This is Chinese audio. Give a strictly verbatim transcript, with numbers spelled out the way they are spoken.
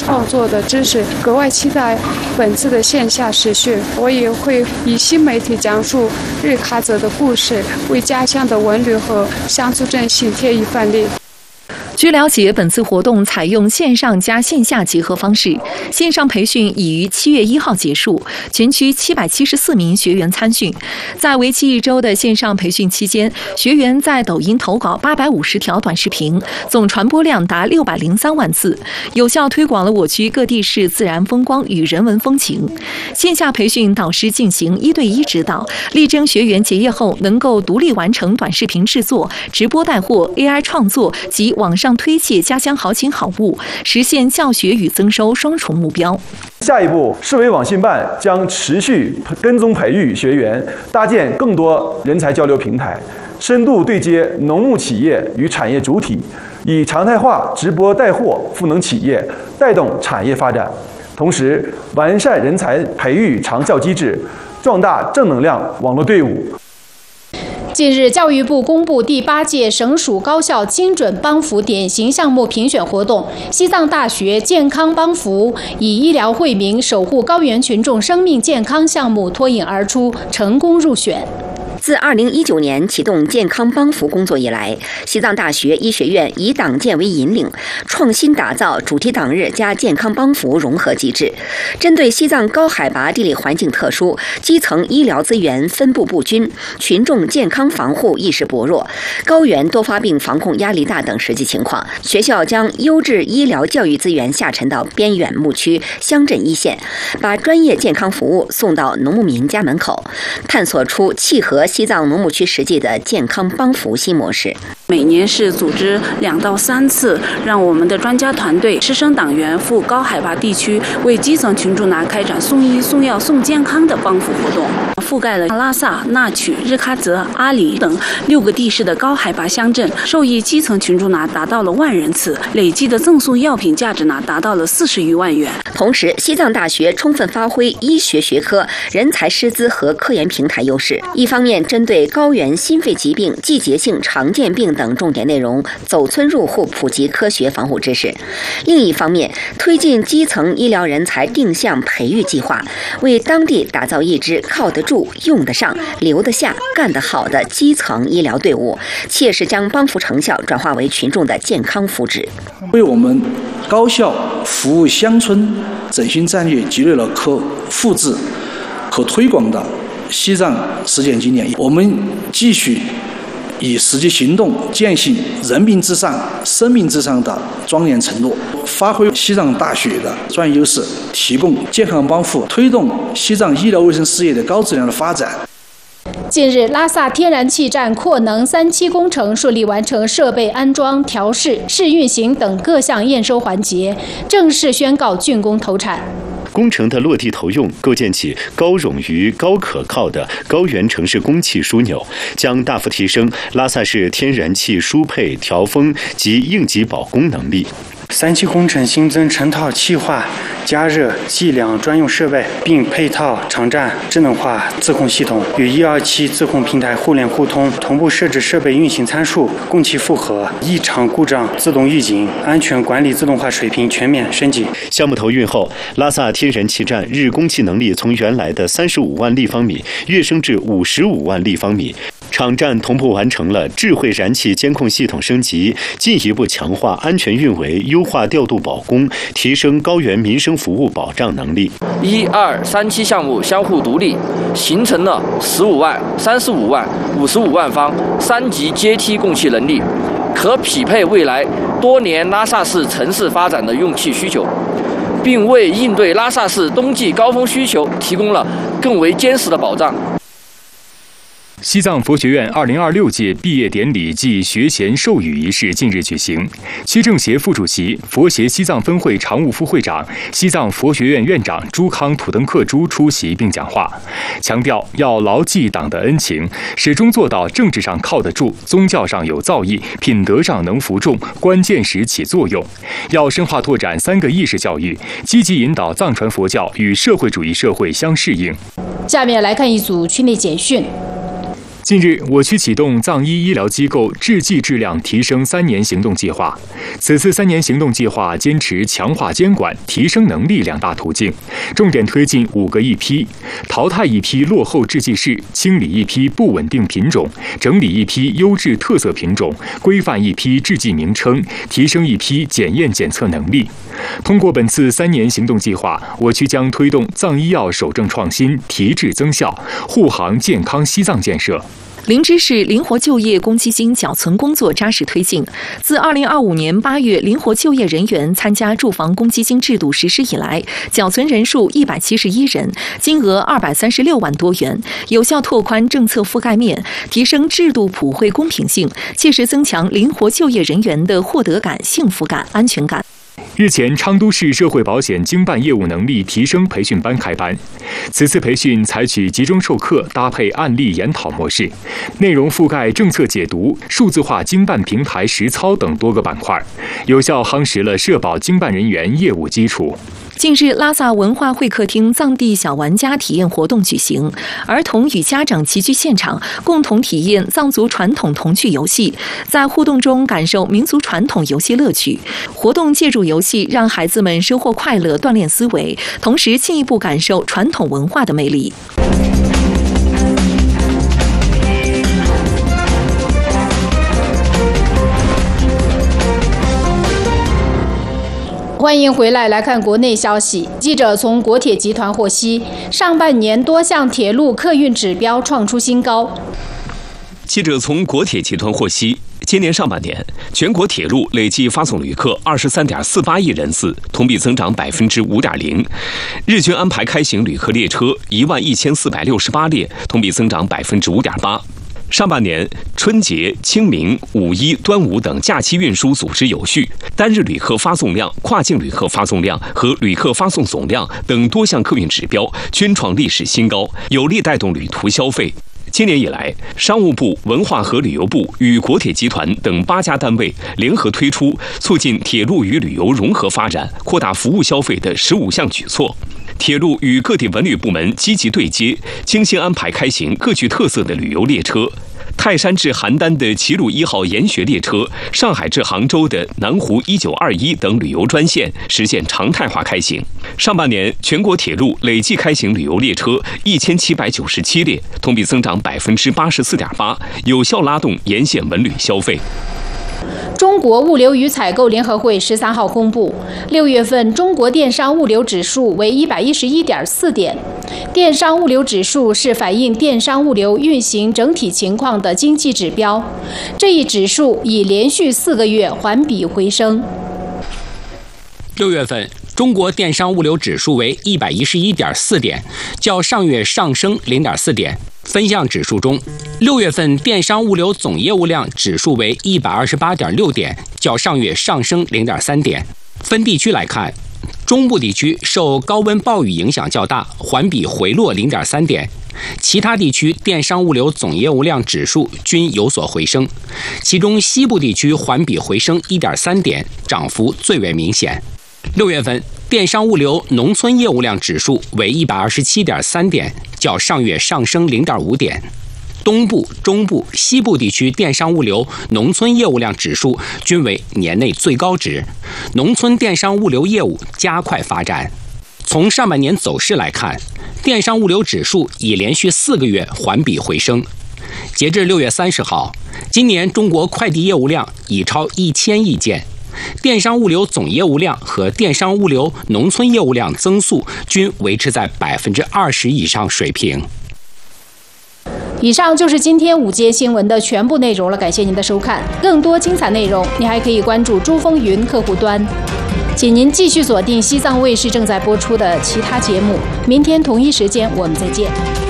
创作的知识，格外期待本次的线下实训。我也会以新媒体讲述日喀则的故事，为家乡的文旅和乡村振兴添一份力。 据了解，本次活动采用线上加线下结合方式，线上培训已于七月一号结束，全区七百七十四名学员参训。在为期一周的线上培训期间，学员在抖音投稿八百五十条短视频，总传播量达六百零三万次，有效推广了我区各地市自然风光与人文风情。线下培训导师进行一对一指导，力争学员结业后能够独立完成短视频制作、直播带货、A I 创作及网上推介家乡好景好物，实现教学与增收双重目标。 下一步，市委网信办将持续跟踪培育学员，搭建更多人才交流平台，深度对接农牧企业与产业主体，以常态化直播带货赋能企业，带动产业发展。同时，完善人才培育长效机制，壮大正能量网络队伍。 近日，教育部公布第八届省属高校精准帮扶典型项目评选活动，西藏大学健康帮扶以医疗惠民、守护高原群众生命健康项目脱颖而出，成功入选。 自二零一九年启动健康帮扶工作以来，西藏大学医学院以党建为引领，创新打造主题党日加健康帮扶融合机制。针对西藏高海拔地理环境特殊、基层医疗资源分布不均、群众健康防护意识薄弱、高原多发病防控压力大等实际情况，学校将优质医疗教育资源下沉到边远牧区、乡镇一线，把专业健康服务送到农牧民家门口，探索出契合西藏农牧区实际的健康帮扶新模式。 每年是组织两到三次，让我们的专家团队、师生党员赴高海拔地区，为基层群众呢开展送医、送药、送健康的帮扶活动，覆盖了拉萨、纳曲、日喀则、阿里等六个地市的高海拔乡镇，受益基层群众呢达到了万人次，累计的赠送药品价值呢达到了四十余万元。 同时，西藏大学充分发挥医学学科、人才师资和科研平台优势，一方面针对高原心肺疾病、季节性常见病等重点内容，走村入户普及科学防护知识；另一方面，推进基层医疗人才定向培育计划，为当地打造一支靠得住、用得上、留得下、干得好的基层医疗队伍，切实将帮扶成效转化为群众的健康福祉， 为我们高校服务乡村振兴战略积累了可复制、可推广的西藏实践经验。我们继续以实际行动践行人民至上、生命至上的庄严承诺，发挥西藏大学的专业优势，提供健康帮扶，推动西藏医疗卫生事业的高质量的发展。 近日，拉萨天然气站扩能三期工程顺利完成设备安装、调试、试运行等各项验收环节，正式宣告竣工投产。 工程的落地投用，构建起高冗余、高可靠的高原城市供气枢纽，将大幅提升拉萨市天然气输配、调峰及应急保供能力。 三期工程新增成套气化、加热、计量专用设备，并配套场站智能化自控系统，与一二七自控平台互联互通，同步设置设备运行参数、供气负荷、异常故障自动预警、安全管理自动化水平全面升级。 项目投运后，拉萨天然气站日供气能力从原来的三十五万立方米跃升至五十五万立方米。场站同步完成了智慧燃气监控系统升级，进一步强化安全运维，优化调度保供，提升高原民生服务保障能力。 一二三期项目相互独立，形成了十五万、三十五万、五十五万方三级阶梯供气能力，可匹配未来多年拉萨市城市发展的用气需求，并为应对拉萨市冬季高峰需求提供了更为坚实的保障。 西藏佛学院二零二六届毕业典礼暨学衔授予仪式近日举行，区政协副主席、佛协西藏分会常务副会长、西藏佛学院院长朱康土登克珠出席并讲话，强调要牢记党的恩情，始终做到政治上靠得住、宗教上有造诣、品德上能服众、关键时起作用。要深化拓展三个意识教育，积极引导藏传佛教与社会主义社会相适应。 下面来看一组区内简讯。 近日，我区启动藏医医疗机构制剂质量提升三年行动计划。此次三年行动计划坚持强化监管、提升能力两大途径，重点推进五个一批：淘汰一批落后制剂室，清理一批不稳定品种，整理一批优质特色品种，规范一批制剂名称，提升一批检验检测能力。通过本次三年行动计划，我区将推动藏医药守正创新、提质增效，护航健康西藏建设。 林芝市灵活就业公积金缴存工作扎实推进。自二零二五年八月灵活就业人员参加住房公积金制度实施以来，缴存人数一百七十一人，金额二百三十六万多元，有效拓宽政策覆盖面，提升制度普惠公平性，切实增强灵活就业人员的获得感、幸福感、安全感。 日前，昌都市社会保险经办业务能力提升培训班开班。此次培训采取集中授课搭配案例研讨模式，内容覆盖政策解读、数字化经办平台实操等多个板块，有效夯实了社保经办人员业务基础。 近日，拉萨文化会客厅藏地小玩家体验活动举行，儿童与家长齐聚现场，共同体验藏族传统童趣游戏，在互动中感受民族传统游戏乐趣。活动借助游戏让孩子们收获快乐、锻炼思维，同时进一步感受传统文化的魅力。 欢迎回来，来看国内消息。记者从国铁集团获悉，上半年多项铁路客运指标创出新高。 记者从国铁集团获悉，今年上半年，全国铁路累计发送旅客二十三点四八亿人次，同比增长百分之五点零。日均安排开行旅客列车一万一千四百六十八列，同比增长百分之五点八。上半年，春节、清明、五一、端午等假期运输组织有序，单日旅客发送量、跨境旅客发送量和旅客发送总量等多项客运指标均创历史新高，有力带动旅途消费。今年以来，商务部、文化和旅游部与国铁集团等八家单位联合推出促进铁路与旅游融合发展、扩大服务消费的十五项举措。铁路与各地文旅部门积极对接，精心安排开行各具特色的旅游列车。泰山至邯郸的齐鲁一号研学列车，上海至杭州的南湖一九二一等旅游专线实现常态化开行。上半年，全国铁路累计开行旅游列车一千七百九十七列，同比增长百分之八十四点八，有效拉动沿线文旅消费。 中国物流与采购联合会十三号公布，六月份中国电商物流指数为一百一十一点四点。电商物流指数是反映电商物流运行整体情况的经济指标，这一指数已连续四个月环比回升。 六月份，中国电商物流指数为一百一十一点四点，较上月上升零点四点。分项指数中，六月份电商物流总业务量指数为一百二十八点六点，较上月上升零点三点。分地区来看，中部地区受高温暴雨影响较大，环比回落零点三点。其他地区电商物流总业务量指数均有所回升，其中西部地区环比回升一点三点，涨幅最为明显。六月份，电商物流农村业务量指数为一百二十七点三点，较上月上升零点五点。东部、中部、西部地区电商物流农村业务量指数均为年内最高值，农村电商物流业务加快发展。从上半年走势来看，电商物流指数已连续四个月环比回升。截至六月三十号，今年中国快递业务量已超一千亿件。电商物流总业务量和电商物流农村业务量增速均维持在百分之二十以上水平。 以上就是今天午间新闻的全部内容了，感谢您的收看。更多精彩内容，你还可以关注珠风云客户端。请您继续锁定西藏卫视正在播出的其他节目。明天同一时间我们再见。